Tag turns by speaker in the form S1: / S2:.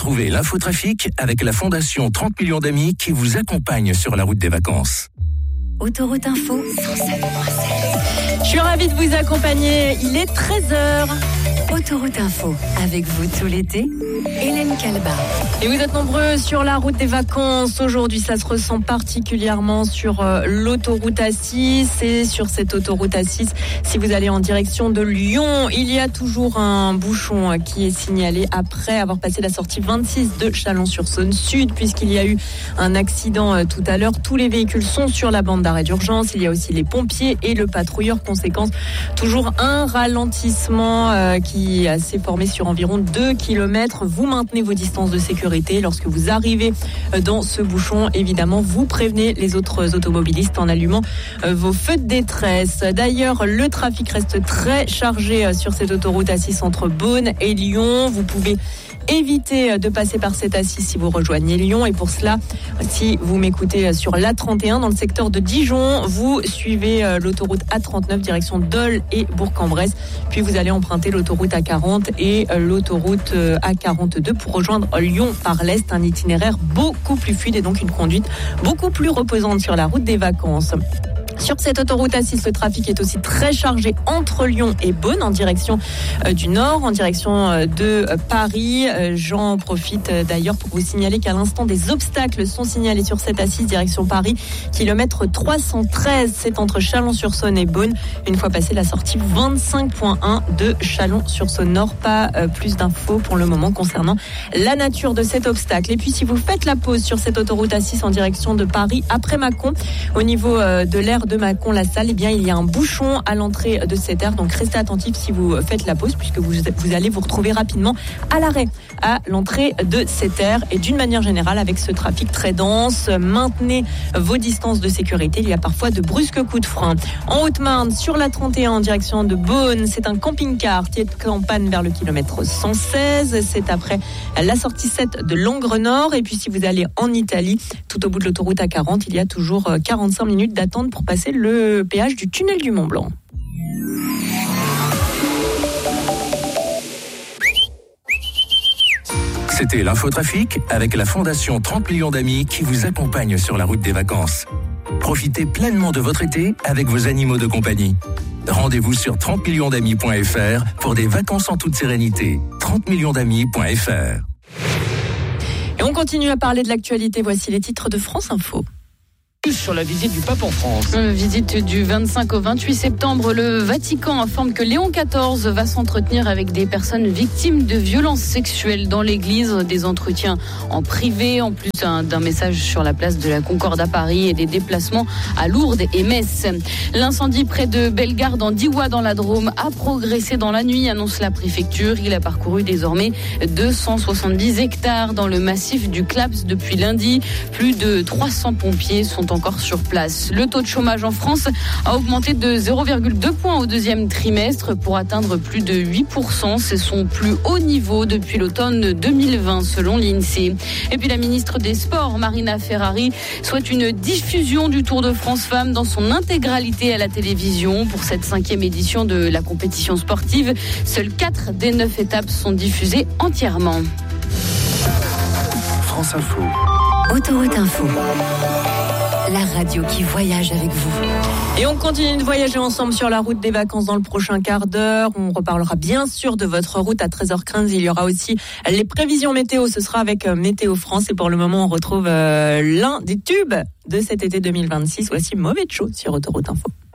S1: Retrouvez l'infotrafic avec la Fondation 30 millions d'amis qui vous accompagne sur la route des vacances.
S2: Autoroute Info 107.7.
S3: Je suis ravie de vous accompagner. Il est 13h.
S2: Autoroute Info, avec vous tout l'été, Hélène Calba.
S3: Et vous êtes nombreux sur la route des vacances. Aujourd'hui, ça se ressent particulièrement sur l'autoroute A6. Et sur cette autoroute A6, si vous allez en direction de Lyon, il y a toujours un bouchon qui est signalé après avoir passé la sortie 26 de Chalon-sur-Saône Sud, puisqu'il y a eu un accident tout à l'heure. Tous les véhicules sont sur la bande d'arrêt d'urgence. Il y a aussi les pompiers et le patrouilleur. Conséquence, toujours un ralentissement qui s'est formé sur environ 2 km. Vous maintenez vos distances de sécurité. Lorsque vous arrivez dans ce bouchon, évidemment, vous prévenez les autres automobilistes en allumant vos feux de détresse. D'ailleurs, le trafic reste très chargé sur cette autoroute A6 entre Beaune et Lyon. Vous pouvez éviter de passer par cette A6 si vous rejoignez Lyon. Et pour cela, si vous m'écoutez sur l'A31 dans le secteur de Dijon, vous suivez l'autoroute A39 direction Dole et Bourg-en-Bresse. Puis vous allez emprunter l'autoroute A40 et l'autoroute A42 pour rejoindre Lyon par l'Est. Un itinéraire beaucoup plus fluide et donc une conduite beaucoup plus reposante sur la route des vacances. Sur cette autoroute A6, le trafic est aussi très chargé entre Lyon et Beaune en direction du nord, en direction de Paris. J'en profite d'ailleurs pour vous signaler qu'à l'instant, des obstacles sont signalés sur cette A6 direction Paris. Kilomètre 313, c'est entre Chalon-sur-Saône et Beaune. Une fois passé la sortie 25.1 de Chalon-sur-Saône Nord. Pas plus d'infos pour le moment concernant la nature de cet obstacle. Et puis si vous faites la pause sur cette autoroute A6 en direction de Paris après Mâcon, au niveau de l'aire de Mâcon-la-Salle, eh bien, il y a un bouchon à l'entrée de cette aire. Donc, restez attentifs si vous faites la pause, puisque vous allez vous retrouver rapidement à l'arrêt à l'entrée de cette aire. Et d'une manière générale, avec ce trafic très dense, maintenez vos distances de sécurité. Il y a parfois de brusques coups de frein. En Haute-Marne, sur la 31 en direction de Beaune, c'est un camping-car qui est en panne vers le kilomètre 116. C'est après la sortie 7 de Langres Nord. Et puis, si vous allez en Italie, tout au bout de l'autoroute A40, il y a toujours 45 minutes d'attente pour passer le péage du tunnel du Mont-Blanc.
S1: C'était l'infotrafic avec la Fondation 30 millions d'amis qui vous accompagne sur la route des vacances. Profitez pleinement de votre été avec vos animaux de compagnie. Rendez-vous sur 30millionsdamis.fr pour des vacances en toute sérénité. 30millionsdamis.fr.
S3: Et on continue à parler de l'actualité. Voici les titres de France Info.
S4: Sur la visite du pape en France.
S5: Visite du 25 au 28 septembre, le Vatican informe que Léon XIV va s'entretenir avec des personnes victimes de violences sexuelles dans l'église. Des entretiens en privé, en plus d'un message sur la place de la Concorde à Paris et des déplacements à Lourdes et Metz. L'incendie près de Bellegarde en Diois dans la Drôme a progressé dans la nuit, annonce la préfecture. Il a parcouru désormais 270 hectares dans le massif du Claps depuis lundi. Plus de 300 pompiers sont encore sur place. Le taux de chômage en France a augmenté de 0,2 points au deuxième trimestre pour atteindre plus de 8%. C'est son plus haut niveau depuis l'automne 2020 selon l'INSEE. Et puis la ministre des Sports, Marina Ferrari, souhaite une diffusion du Tour de France Femmes dans son intégralité à la télévision. Pour cette 5e édition de la compétition sportive, seules 4 des 9 étapes sont diffusées entièrement.
S1: France Info.
S2: Autoroute Info. La radio qui voyage avec vous.
S3: Et on continue de voyager ensemble sur la route des vacances dans le prochain quart d'heure. On reparlera bien sûr de votre route à 13h15. Il y aura aussi les prévisions météo. Ce sera avec Météo France. Et pour le moment, on retrouve l'un des tubes de cet été 2026. Voici Mauvais de chaud sur Autoroute Info.